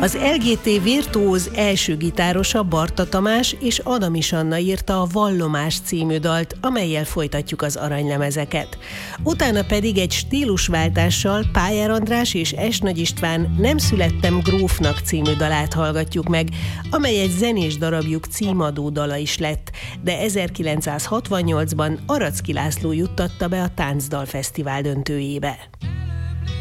Az LGT virtuóz első gitárosa Barta Tamás és Adamis Anna írta a Vallomás című dalt, amellyel folytatjuk az aranylemezeket. Utána pedig egy stílusváltással Pályár András és Es Nagy István Nem születtem grófnak című dalát hallgatjuk meg, amely egy zenés darabjuk címadó dala is lett, de 1968-ban Aracki László juttatta be a Táncdalfesztivál döntőjébe.